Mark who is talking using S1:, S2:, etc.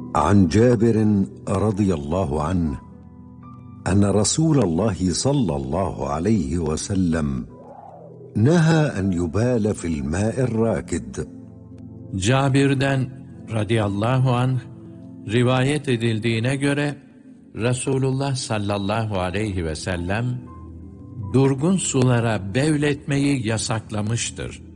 S1: عن جابر رضي الله عنه أن رسول الله صلى الله عليه وسلم نهى أن يبال في الماء الراكد.
S2: Cabir'den radıyallahu anh rivayet edildiğine göre Resulullah sallallahu aleyhi ve sellem durgun sulara bevletmeyi yasaklamıştır.